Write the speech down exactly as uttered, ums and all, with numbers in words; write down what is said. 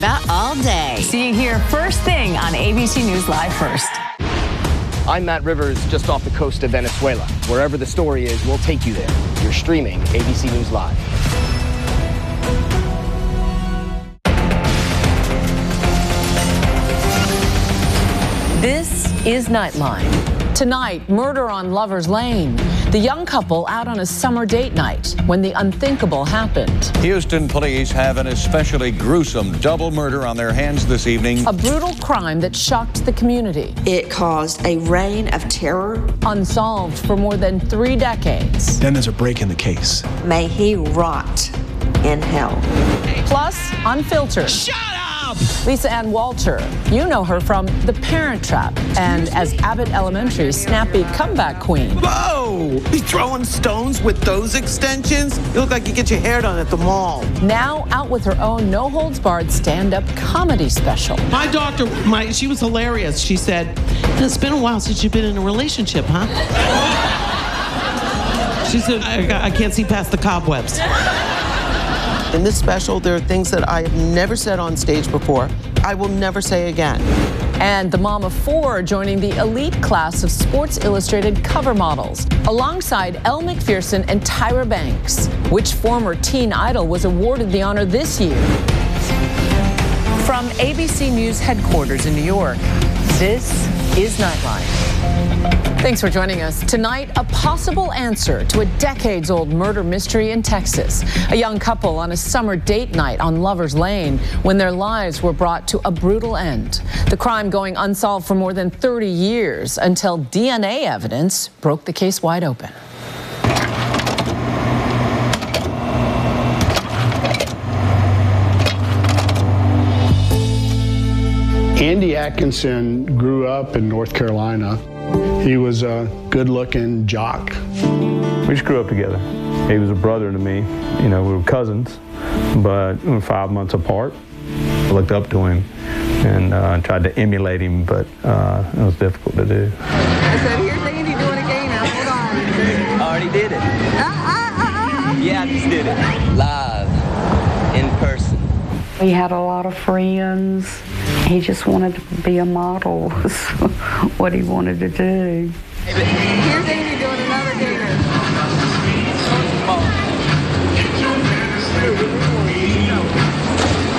About all day. See you here first thing on A B C News Live First. I'm Matt Rivers, just off the coast of Venezuela. Wherever the story is, we'll take you there. You're streaming A B C News Live. This is Nightline. Tonight, murder on Lover's Lane. The young couple out on a summer date night when the unthinkable happened. Houston police have an especially gruesome double murder on their hands this evening. A brutal crime that shocked the community. It caused a reign of terror. Unsolved for more than three decades. Then there's a break in the case. May he rot in hell. Plus, Unfiltered. Shut up! Lisa Ann Walter. You know her from The Parent Trap and as Abbott Elementary's snappy comeback queen. Whoa! Be throwing stones with those extensions? You look like you get your hair done at the mall. Now out with her own no-holds-barred stand-up comedy special. My doctor, my she was hilarious. She said, it's been a while since you've been in a relationship, huh? She said, I, I can't see past the cobwebs. In this special, there are things that I have never said on stage before. I will never say again. And the mom of four joining the elite class of Sports Illustrated cover models, alongside Elle Macpherson and Tyra Banks. Which former teen idol was awarded the honor this year? From A B C News headquarters in New York, this is Nightline. Thanks for joining us. Tonight, a possible answer to a decades-old murder mystery in Texas. A young couple on a summer date night on Lover's Lane when their lives were brought to a brutal end. The crime going unsolved for more than thirty years until D N A evidence broke the case wide open. Andy Atkinson grew up in North Carolina. He was a good-looking jock. We just grew up together. He was a brother to me. You know, we were cousins, but we were five months apart. I looked up to him and uh, tried to emulate him, but uh, it was difficult to do. So here's Andy doing a game now. Hold on. I already did it. Uh, uh, uh, uh. Yeah, I just did it. Live, in person. He had a lot of friends. He just wanted to be a model, was what he wanted to do. Here's Andy